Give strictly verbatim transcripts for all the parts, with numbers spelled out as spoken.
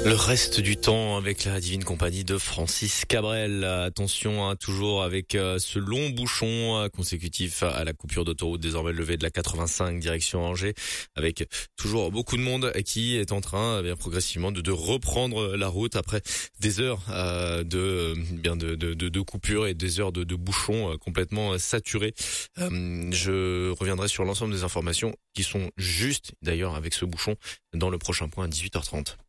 Le reste du temps avec la divine compagnie de Francis Cabrel. Attention, hein, toujours avec euh, ce long bouchon euh, consécutif à la coupure d'autoroute désormais levée de la quatre-vingt-cinq direction Angers, avec toujours beaucoup de monde qui est en train, eh bien progressivement de, de reprendre la route après des heures euh, de bien de, de, de, de coupure et des heures de, de bouchons euh, complètement saturés. Euh, je reviendrai sur l'ensemble des informations qui sont justes d'ailleurs avec ce bouchon dans le prochain point à dix-huit heures trente.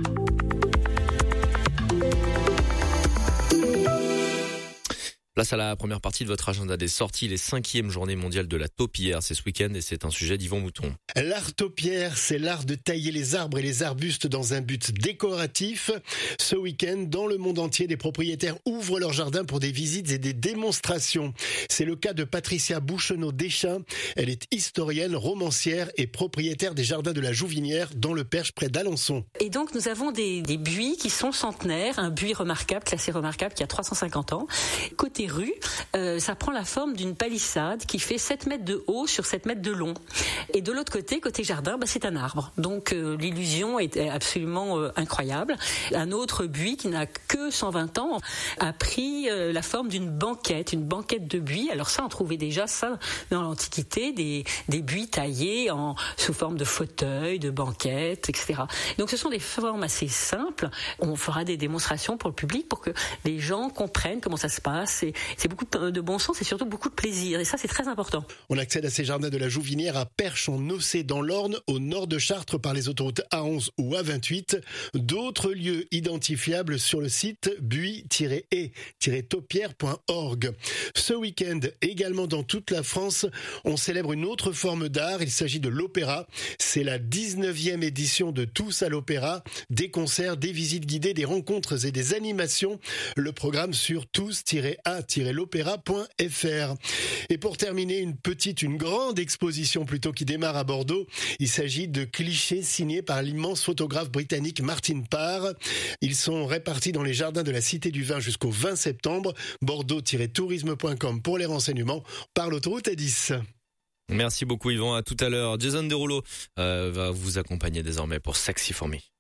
Place à la première partie de votre agenda des sorties, les cinquièmes journées mondiales de la taupière. C'est ce week-end et c'est un sujet d'Yvon Mouton. L'art taupière, c'est l'art de tailler les arbres et les arbustes dans un but décoratif. Ce week-end, dans le monde entier, des propriétaires ouvrent leur jardin pour des visites et des démonstrations. C'est le cas de Patricia Bouchenot-Deschamps. Elle est historienne, romancière et propriétaire des jardins de la Jouvinière dans le Perche près d'Alençon. Et donc nous avons des, des buis qui sont centenaires, un buis remarquable, classé remarquable, qui a trois cent cinquante ans. Côté rue, euh, ça prend la forme d'une palissade qui fait sept mètres de haut sur sept mètres de long. Et de l'autre côté, côté jardin, bah, c'est un arbre. Donc euh, l'illusion est absolument euh, incroyable. Un autre buis qui n'a que cent vingt ans a pris euh, la forme d'une banquette, une banquette de buis. Alors ça, on trouvait déjà ça dans l'Antiquité, des, des buis taillés en, sous forme de fauteuils, de banquettes, et cetera. Donc ce sont des formes assez simples. On fera des démonstrations pour le public pour que les gens comprennent comment ça se passe. Et c'est beaucoup de bon sens et surtout beaucoup de plaisir. Et ça, c'est très important. On accède à ces jardins de la Jouvinière à Perche-en-Nocé dans l'Orne, au nord de Chartres par les autoroutes A onze ou A vingt-huit. D'autres lieux identifiables sur le site buis tiret et tiret taupière point org. Ce week-end, également dans toute la France, on célèbre une autre forme d'art. Il s'agit de l'opéra. C'est la dix-neuvième édition de Tous à l'Opéra. Des concerts, des visites guidées, des rencontres et des animations. Le programme sur tous tiret a tiret l'opéra point f r. Et pour terminer, une petite, une grande exposition plutôt qui démarre à Bordeaux. Il s'agit de clichés signés par l'immense photographe britannique Martin Parr. Ils sont répartis dans les jardins de la Cité du Vin jusqu'au vingt septembre. bordeaux tiret tourisme point com pour les renseignements par l'autoroute A dix. Merci beaucoup Yvan, à tout à l'heure. Jason Derulo euh, va vous accompagner désormais pour Sexy for Me.